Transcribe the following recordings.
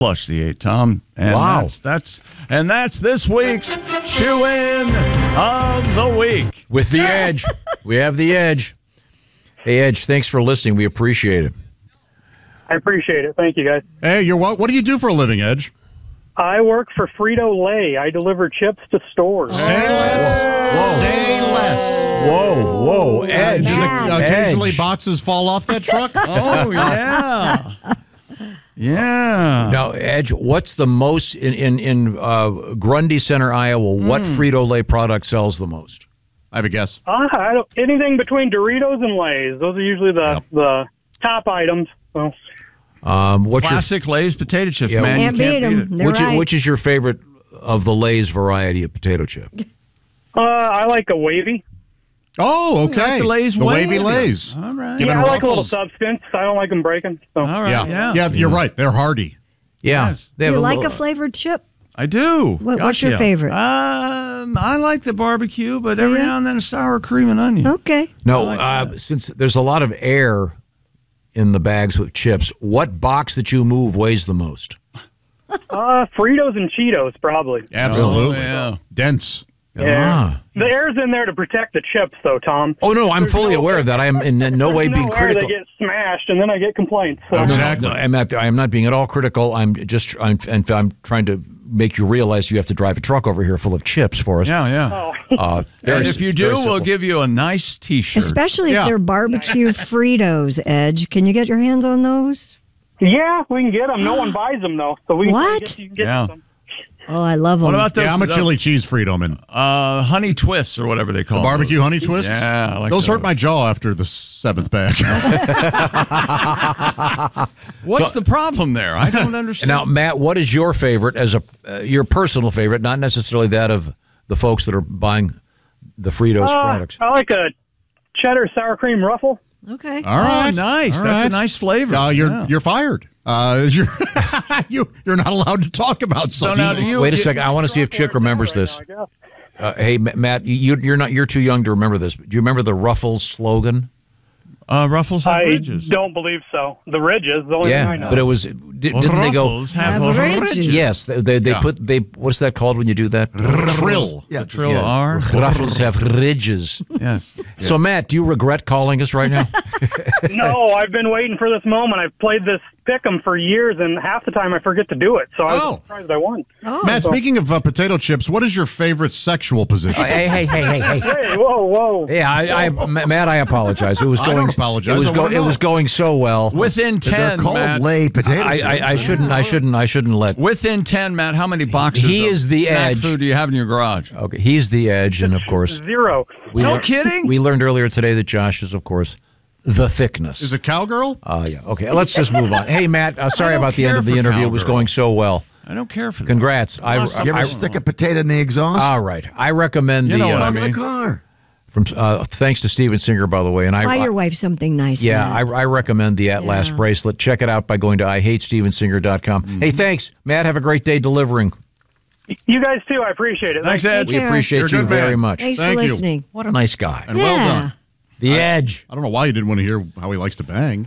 Flush the 8, Tom. And wow. That's this week's Shoe-In of the Week. With the Edge. We have the Edge. Hey, Edge, thanks for listening. We appreciate it. I appreciate it. Thank you, guys. Hey, what do you do for a living, Edge? I work for Frito-Lay. I deliver chips to stores. Say less. Whoa. Say less. Whoa. Edge. Occasionally Edge. boxes fall off that truck? Oh, yeah. Yeah. Now, Edge, what's the most in Grundy Center, Iowa? What Frito-Lay product sells the most? I have a guess. Anything between Doritos and Lay's. Those are usually the top items. So. Classic Lay's potato chips, Yeah, man. Can't You can't beat 'em. beat it. They're Which is your favorite of the Lay's variety of potato chip? I like a wavy. Oh, okay. Like the Lay's wavy Lays. All right. Give it I like a little Ruffles. substance. I don't like them breaking. So. All right. Yeah, you're right. They're hardy. Yeah. Yes. They Do have you like little- a flavored chip? I do. What's your favorite? I like the barbecue, but every now and then a sour cream and onion. Okay. No, since there's a lot of air in the bags with chips, what box that you move weighs the most? Fritos and Cheetos, probably. Absolutely. Oh, yeah. Dense. Yeah. The air's in there to protect the chips, though, Tom. Oh, no, I'm fully aware of that. I am in no way being There's no air, critical. they get smashed, and then I get complaints. So. Exactly. No, I'm not being at all critical. I'm trying to make you realize you have to drive a truck over here full of chips for us. Yeah. Oh. And if you do, we'll give you a nice T-shirt. Especially if they're barbecue Fritos, Edge. Can you get your hands on those? Yeah, we can get them. No one buys them, though. So we can What? you can get Yeah. some. Oh, I love them. What about those? Yeah, I'm a chili cheese Frito man. Honey twists or whatever they call The them. barbecue honey twists? Yeah, I like those those. hurt my jaw after the 7th bag. What's the problem there? I don't understand. Now, Matt, what is your favorite as your personal favorite, not necessarily that of the folks that are buying the Fritos products? I like a cheddar sour cream ruffle. Okay. All right. Oh, nice. All That's a right. nice flavor. You're fired. You're not allowed to talk about something. now do you- Wait a second. I want to see if Chick remembers this. Hey, Matt, you're too young to remember this. Do you remember the Ruffles slogan? Ruffles have I ridges. don't believe so. The ridges, the only thing I know. But it was didn't they go? Ruffles have Have ridges. ridges. Yes, they put what's that called when you do that? Trill. Yeah, Trill R. Ruffles have ridges. Yes. So, Matt, do you regret calling us right now? No, I've been waiting for this moment. I've played this pick'em for years, and half the time I forget to do it. So I was surprised I won. Matt, speaking of potato chips, what is your favorite sexual position? Hey. Hey, whoa. Yeah, Matt, I apologize. It was I going. don't apologize. It was going so well. Within 10, They're called Matt. Lay potato chips. I shouldn't let. Within 10, Matt, how many boxes He of is the snack edge. food do you have in your garage? Okay, he's the edge, and of course, 0. No kidding? We learned earlier today that Josh is, of course, the thickness. Is it cowgirl? Yeah. Okay. Let's just move on. Hey, Matt. Sorry don't about the end care of the for interview. It was cowgirl. going so well. I don't care for that. Congrats. You ever stick a potato in the exhaust? All right. I recommend You know the what I Talk in mean. the car. from thanks to Steven Singer, by the way. And Buy your wife something nice. Yeah, Matt. I recommend the At Last bracelet. Check it out by going to IHateStevenSinger.com. Hey, thanks, Matt. Have a great day delivering. You guys, too. I appreciate it. Thanks, Ed. We appreciate You're a you good man. very much. Thanks Thank for you. listening. What a nice guy. And well done. The Edge. I don't know why you didn't want to hear how he likes to bang.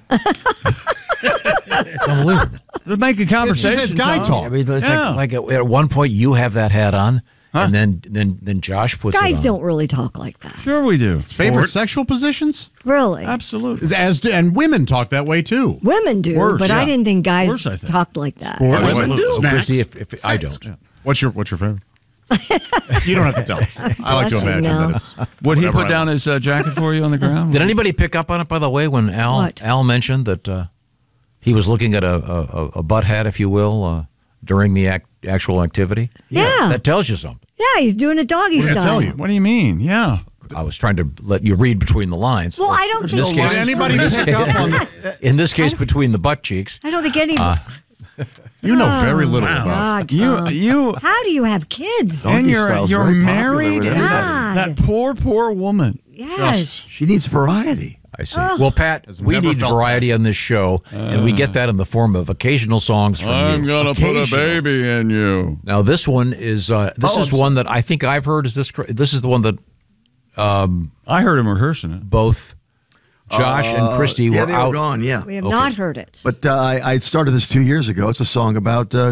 Unbelievable. Let's make a conversation. It's guy Tom. talk. I mean, it's Yeah. like at one point you have that hat on, and then Josh puts Guys it on. don't really talk like that. Sure we do. Favorite sexual positions? Really. Absolutely. And women talk that way too. Women do, Worse, but I yeah. didn't think guys Worse, I think. talked like that. Women do. Chrissy, if I don't. What's your favorite? You don't have to tell us. I like to Bless you, imagine no. that it's. Would he whatever put I down want. his jacket for you on the ground? Did anybody pick up on it, by the way, when What? Al mentioned that he was looking at a butt hat, if you will, during the actual activity? Yeah. That tells you something. Yeah, he's doing a doggy What did I style. tell you? What do you mean? Yeah. I was trying to let you read between the lines. Well, I don't In think this case, Did anybody pick up on? in this case, between the butt cheeks. I don't think any. You know very little about. God, Tom. You How do you have kids? and Donkey you're style's very popular married. with and everybody. that poor woman. Yes. She needs variety. I see. Well, Pat, we never need felt variety on this show, and we get that in the form of occasional songs from you. gonna Occasional. baby in you. Now, this one is one that I think I've heard. Is this is the one that I heard him rehearsing it. both Josh and Christy yeah, were they out. were gone, yeah. We have not heard it. But I started this 2 years ago. It's a song about